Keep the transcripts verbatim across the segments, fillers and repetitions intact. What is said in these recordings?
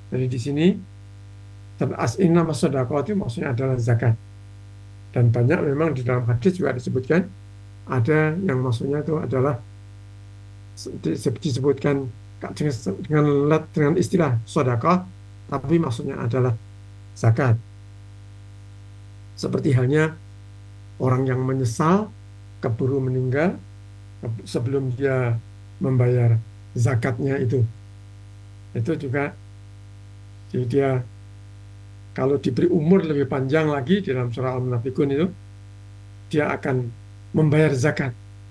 Jadi di sini as ini nama sedekah itu maksudnya adalah zakat. Dan banyak memang di dalam hadis juga disebutkan ada yang maksudnya itu adalah disebutkan dengan dengan istilah sedekah, tapi maksudnya adalah zakat. Seperti halnya orang yang menyesal keburu meninggal sebelum dia membayar zakatnya itu. Itu juga jadi dia kalau diberi umur lebih panjang lagi di dalam surah Al-Munafikun itu, dia akan membayar zakat.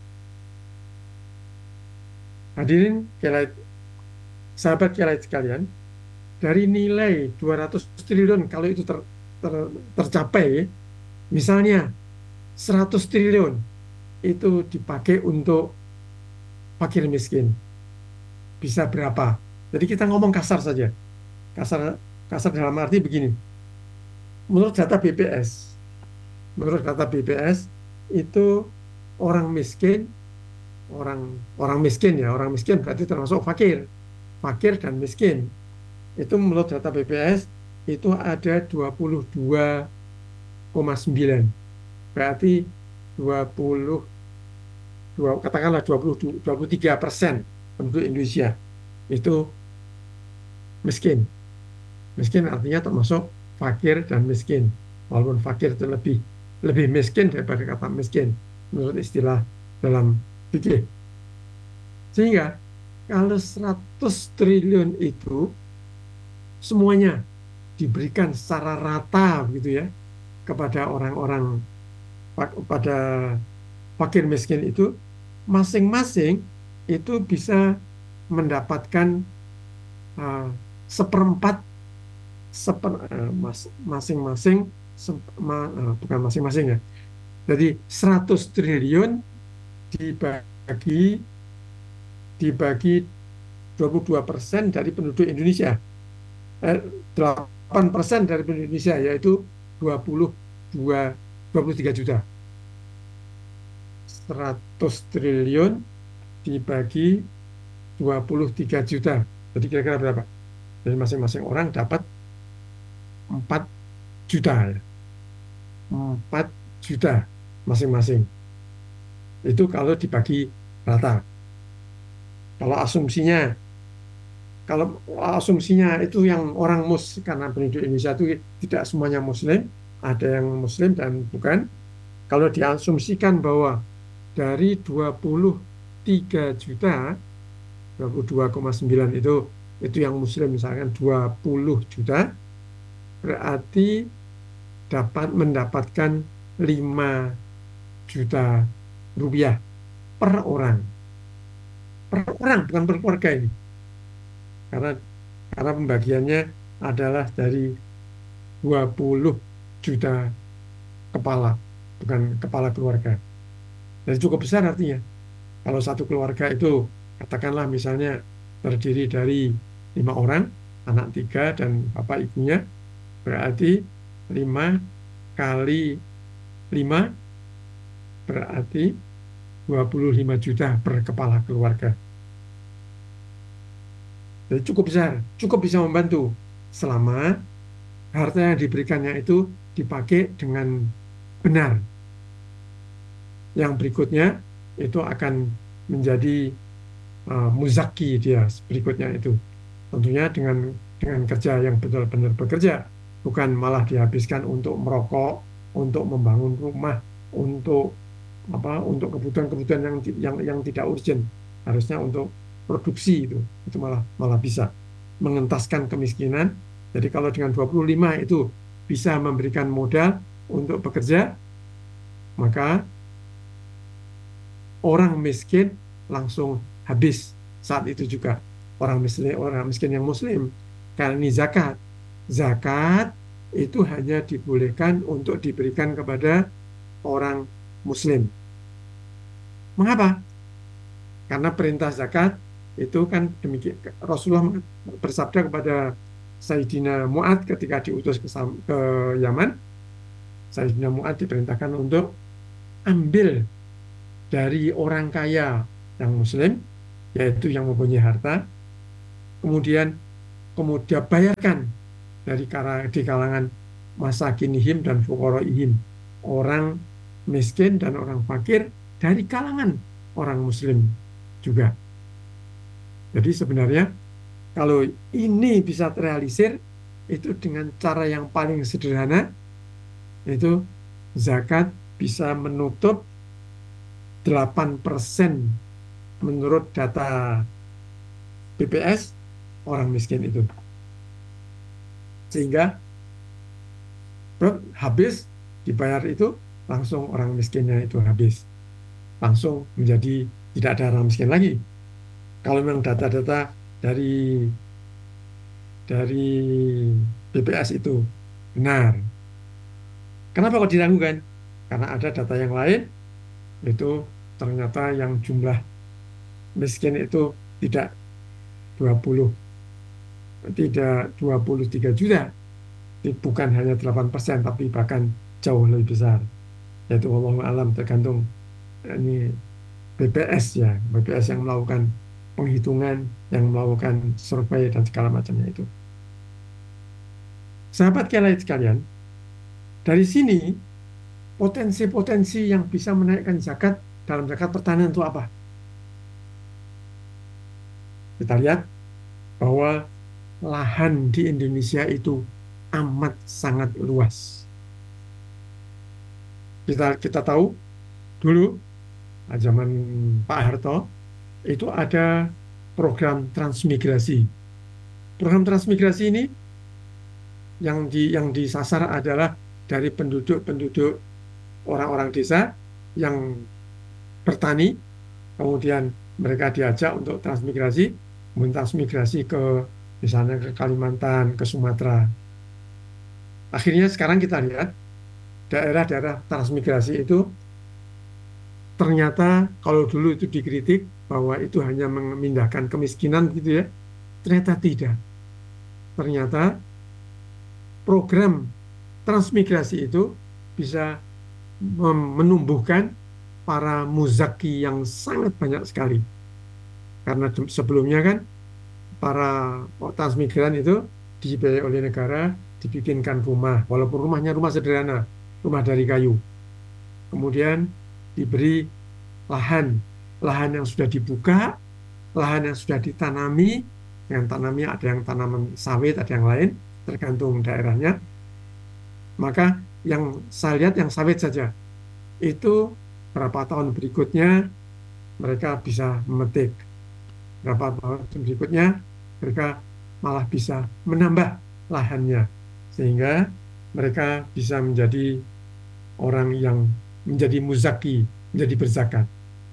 Hadirin kiai, sahabat kiai sekalian, dari nilai dua ratus triliun kalau itu ter, ter, tercapai, misalnya seratus triliun itu dipakai untuk fakir miskin, bisa berapa? Jadi kita ngomong kasar saja. Kasar kasar dalam arti begini. Menurut data B P S, menurut data B P S itu orang miskin, orang orang miskin ya, orang miskin berarti termasuk fakir. Fakir dan miskin. Itu menurut data B P S itu ada dua puluh dua koma sembilan. Berarti dua puluh dua katakanlah dua puluh dua puluh tiga persen penduduk Indonesia itu miskin. Miskin artinya termasuk fakir dan miskin. Walaupun fakir itu lebih lebih miskin daripada kata miskin menurut istilah dalam fikih. Sehingga kalau seratus triliun itu semuanya diberikan secara rata gitu ya kepada orang-orang pada fakir miskin itu, masing-masing itu bisa mendapatkan uh, seperempat seper, uh, mas, masing-masing se, ma, uh, bukan masing-masing ya. Jadi seratus triliun dibagi dibagi dua puluh dua persen dari penduduk Indonesia. Eh, delapan persen dari penduduk Indonesia yaitu dua puluh dua dua puluh tiga juta. seratus triliun dibagi dua puluh tiga juta. Jadi kira-kira berapa? Jadi masing-masing orang dapat empat juta ya. empat juta masing-masing. Itu kalau dibagi rata. Kalau asumsinya kalau asumsinya itu yang orang mus karena penduduk Indonesia itu tidak semuanya muslim, ada yang muslim dan bukan. Kalau diasumsikan bahwa dari dua puluh tiga juta, dua puluh dua koma sembilan itu itu yang muslim misalkan dua puluh juta, berarti dapat mendapatkan lima juta rupiah per orang. Per orang bukan per keluarga ini. Karena karena pembagiannya adalah dari dua puluh juta kepala, bukan kepala keluarga. Jadi cukup besar artinya. Kalau satu keluarga itu katakanlah misalnya terdiri dari lima orang, anak tiga dan bapak ibunya, berarti lima kali lima berarti dua puluh lima juta per kepala keluarga. Jadi cukup besar, cukup bisa membantu selama harta yang diberikannya itu dipakai dengan benar. Yang berikutnya itu akan menjadi uh, muzaki dia berikutnya itu. Tentunya dengan dengan kerja yang benar-benar bekerja, bukan malah dihabiskan untuk merokok, untuk membangun rumah, untuk apa? Untuk kebutuhan-kebutuhan yang yang yang tidak urgent. Harusnya untuk produksi itu. Itu malah malah bisa mengentaskan kemiskinan. Jadi kalau dengan dua puluh lima itu bisa memberikan modal untuk bekerja, maka orang miskin langsung habis saat itu juga. Orang miskin, orang miskin yang muslim. Karena ini zakat. Zakat itu hanya dibolehkan untuk diberikan kepada orang muslim. Mengapa? Karena perintah zakat itu kan demikian. Rasulullah bersabda kepada Sayyidina Mu'ad ketika diutus ke, ke Yaman. Sayyidina Mu'ad diperintahkan untuk ambil dari orang kaya yang muslim, yaitu yang mempunyai harta, kemudian kemudian bayarkan dari kala- di kalangan masakinihim dan fuqaraihim, orang miskin dan orang fakir dari kalangan orang muslim juga. Jadi sebenarnya kalau ini bisa terrealisir itu dengan cara yang paling sederhana, itu zakat bisa menutup delapan persen menurut data B P S orang miskin itu. Sehingga habis dibayar itu langsung orang miskinnya itu habis. Langsung menjadi tidak ada orang miskin lagi. Kalau memang data-data dari dari B P S itu benar. Kenapa kok diragukan? Karena ada data yang lain, itu ternyata yang jumlah miskin itu tidak dua puluh, tidak dua puluh tiga juta, bukan hanya delapan persen, tapi bahkan jauh lebih besar. Yaitu wallahu alam, tergantung ini B P S ya, B P S yang melakukan penghitungan, yang melakukan survei dan segala macamnya itu. Sahabat kalian sekalian, dari sini potensi-potensi yang bisa menaikkan zakat dalam zakat pertanian itu apa? Kita lihat bahwa lahan di Indonesia itu amat sangat luas. Kita kita tahu dulu zaman Pak Harto itu ada program transmigrasi. Program transmigrasi ini yang di yang disasar adalah dari penduduk-penduduk orang-orang desa yang bertani, kemudian mereka diajak untuk transmigrasi, transmigrasi ke misalnya ke Kalimantan, ke Sumatera. Akhirnya sekarang kita lihat daerah-daerah transmigrasi itu ternyata kalau dulu itu dikritik bahwa itu hanya memindahkan kemiskinan gitu ya, ternyata tidak. Ternyata program transmigrasi itu bisa menumbuhkan para muzaki yang sangat banyak sekali. Karena sebelumnya kan para transmigran itu dibiayai oleh negara, dibikinkan rumah, walaupun rumahnya rumah sederhana, rumah dari kayu. Kemudian diberi lahan, lahan yang sudah dibuka, lahan yang sudah ditanami, yang tanamnya ada yang tanaman sawit, ada yang lain, tergantung daerahnya. Maka yang saya lihat yang sawit saja, itu berapa tahun berikutnya mereka bisa memetik. Berapa tahun berikutnya mereka malah bisa menambah lahannya. Sehingga mereka bisa menjadi orang yang menjadi muzaki, menjadi berzakat.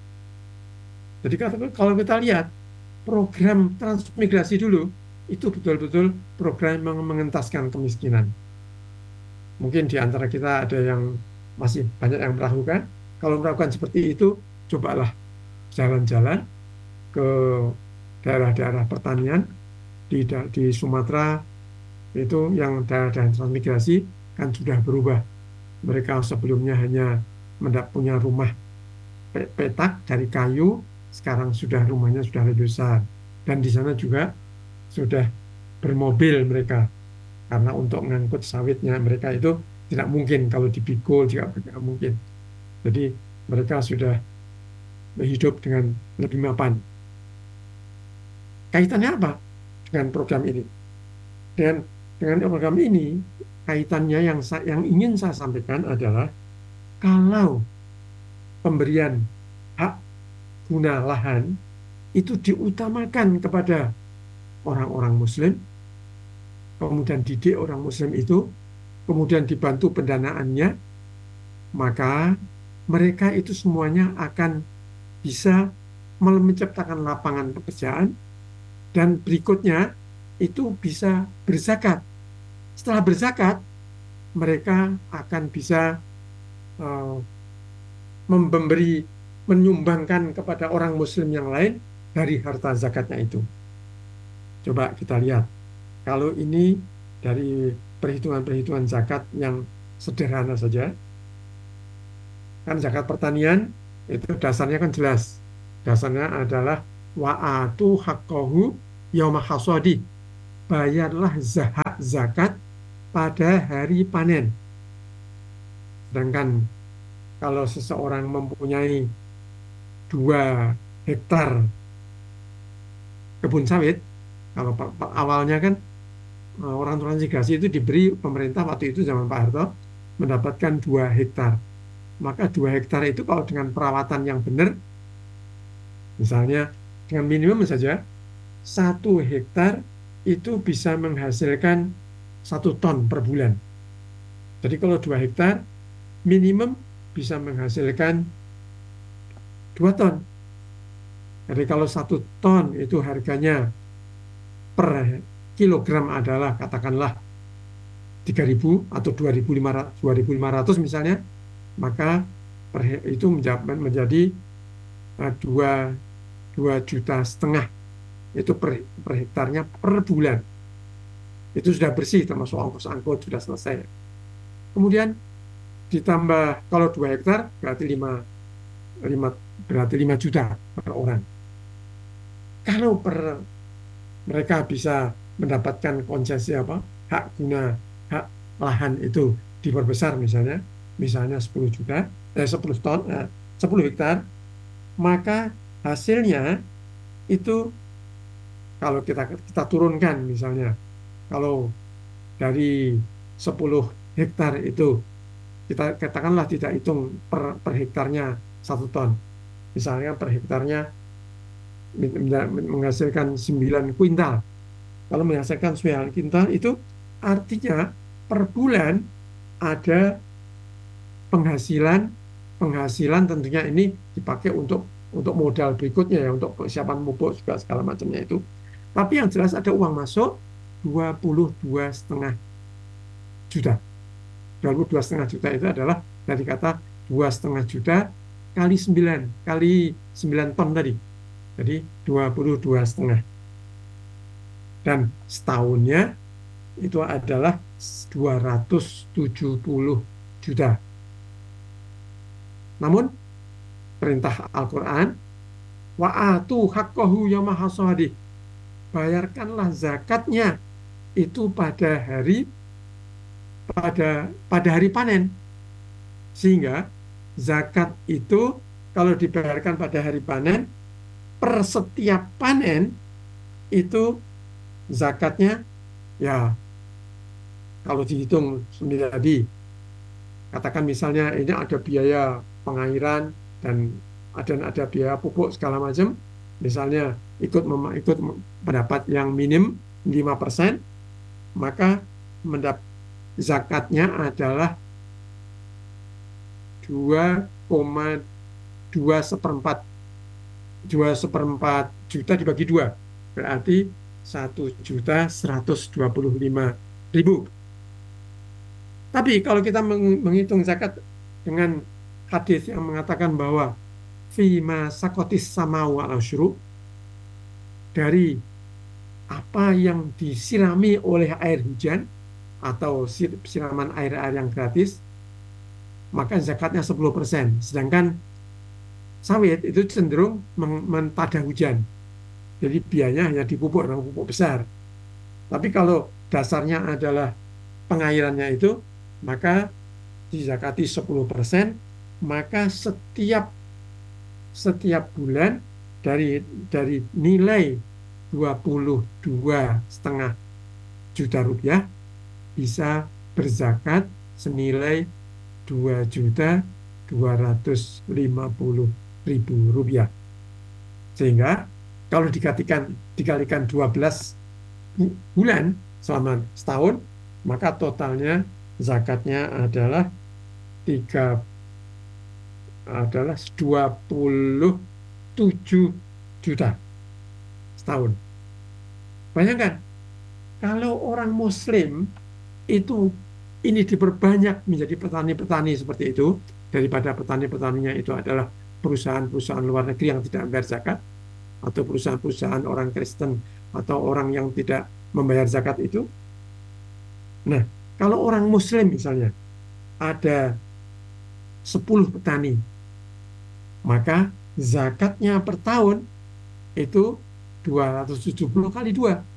Jadi kalau kita lihat program transmigrasi dulu, itu betul-betul program yang mengentaskan kemiskinan. Mungkin di antara kita ada yang masih banyak yang melakukan. Kalau melakukan seperti itu, cobalah jalan-jalan ke daerah-daerah pertanian di, di Sumatera, itu yang daerah-daerah transmigrasi kan sudah berubah. Mereka sebelumnya hanya punya rumah petak dari kayu, sekarang sudah rumahnya sudah lebih besar. Dan di sana juga sudah bermobil mereka. Karena untuk mengangkut sawitnya mereka itu tidak mungkin, kalau dipikul juga tidak mungkin. Jadi mereka sudah hidup dengan lebih mapan. Kaitannya apa dengan program ini? Dengan dengan program ini, kaitannya yang yang ingin saya sampaikan adalah kalau pemberian hak guna lahan itu diutamakan kepada orang-orang Muslim, kemudian didik orang Muslim itu, kemudian dibantu pendanaannya, maka mereka itu semuanya akan bisa menciptakan lapangan pekerjaan, dan berikutnya itu bisa berzakat. Setelah berzakat, mereka akan bisa uh, memberi, menyumbangkan kepada orang Muslim yang lain dari harta zakatnya itu. Coba kita lihat, kalau ini dari perhitungan-perhitungan zakat yang sederhana saja, kan zakat pertanian itu dasarnya kan jelas. Dasarnya adalah wa'atu haqqahu yauma hasadi. bayarlah zakat zakat pada hari panen. Sedangkan kalau seseorang mempunyai dua hektar kebun sawit, kalau awalnya kan orang transmigrasi itu diberi pemerintah waktu itu zaman Pak Harto mendapatkan dua hektar. Maka dua hektar itu kalau dengan perawatan yang benar, misalnya dengan minimum saja, satu hektar itu bisa menghasilkan satu ton per bulan. Jadi kalau dua hektar, minimum bisa menghasilkan dua ton. Jadi kalau satu ton itu harganya per kilogram adalah katakanlah tiga ribu atau dua ribu lima ratus misalnya, maka per, itu menjadi dua, dua juta setengah itu per, per hektarnya per bulan. Itu sudah bersih termasuk ongkos angkut sudah selesai. Kemudian ditambah kalau dua hektar berarti lima, lima berarti lima juta per orang. Kalau per mereka bisa mendapatkan konsesi apa hak guna hak lahan itu diperbesar misalnya misalnya sepuluh juta eh, sepuluh ton eh, sepuluh hektar, maka hasilnya itu kalau kita kita turunkan misalnya kalau dari sepuluh hektar itu kita katakanlah tidak hitung per, per hektarnya satu ton, misalnya per hektarnya menghasilkan sembilan kuintal. Kalau menghasilkan sembilan kuintal itu artinya per bulan ada penghasilan penghasilan tentunya ini dipakai untuk untuk modal berikutnya ya, untuk persiapan pupuk juga segala macamnya itu. Tapi yang jelas ada uang masuk dua puluh dua setengah juta. dua puluh dua setengah juta itu adalah dari kata dua setengah juta kali sembilan kali sembilan ton tadi. Jadi dua puluh dua setengah. Dan setahunnya itu adalah dua ratus tujuh puluh juta. Namun perintah Al-Quran, wa'atu haqqahu yawma hasadi, bayarkanlah zakatnya itu pada hari pada pada hari panen. Sehingga zakat itu kalau dibayarkan pada hari panen, per setiap panen itu zakatnya ya kalau dihitung menjadi katakan misalnya ini ada biaya pengairan dan ada ada biaya pupuk segala macam, misalnya ikut mem, ikut pendapat yang minim lima persen, maka mendap, zakatnya adalah dua koma dua seperempat dua seperempat juta dibagi dua berarti satu juta seratus dua puluh lima ribu. Tapi kalau kita menghitung zakat dengan hadis yang mengatakan bahwa fima sakotis sama wa asyru, dari apa yang disirami oleh air hujan atau siraman air-air yang gratis, maka zakatnya sepuluh persen. Sedangkan sawit itu cenderung mentada hujan. Jadi biayanya hanya dipupuk dengan pupuk besar. Tapi kalau dasarnya adalah pengairannya itu, maka dizakati sepuluh persen, maka setiap setiap bulan dari dari nilai dua puluh dua setengah juta rupiah bisa berzakat senilai dua juta dua ratus lima puluh ribu rupiah. Sehingga kalau dikalikan dikalikan dua belas bulan selama setahun, maka totalnya zakatnya adalah tiga adalah dua puluh tujuh juta setahun. Bayangkan kalau orang Muslim itu ini diperbanyak menjadi petani-petani seperti itu, daripada petani-petaninya itu adalah perusahaan-perusahaan luar negeri yang tidak membayar zakat, atau perusahaan-perusahaan orang Kristen atau orang yang tidak membayar zakat itu. Nah, kalau orang Muslim misalnya ada sepuluh petani, maka zakatnya per tahun itu dua ratus tujuh puluh kali dua,